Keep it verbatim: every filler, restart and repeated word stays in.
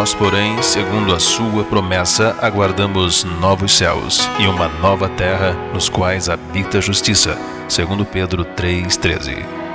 Nós, porém, segundo a sua promessa, aguardamos novos céus e uma nova terra, nos quais habita a justiça. Segundo Pedro três, treze.